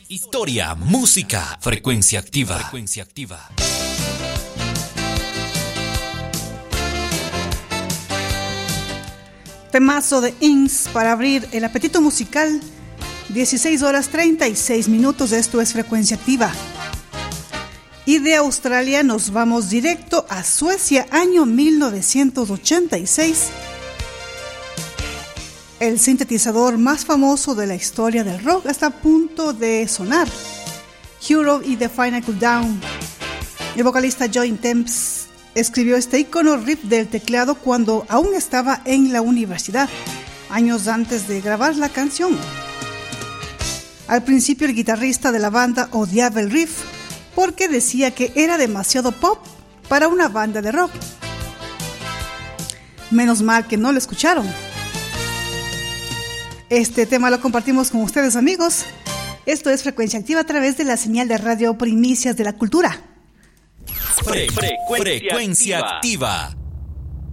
historia, música, frecuencia activa. Frecuencia activa. Temazo de Ins para abrir el apetito musical. 16 horas 36 minutos. Esto es Frecuencia Activa. Y de Australia nos vamos directo a Suecia, año 1986. El sintetizador más famoso de la historia del rock está a punto de sonar. Hero y The Final Countdown. El vocalista Joey Temps escribió este ícono riff del teclado cuando aún estaba en la universidad, años antes de grabar la canción. Al principio el guitarrista de la banda odiaba el riff porque decía que era demasiado pop para una banda de rock. Menos mal que no lo escucharon. Este tema lo compartimos con ustedes, amigos. Esto es Frecuencia Activa a través de la señal de radio Primicias de la Cultura. Frecuencia Activa.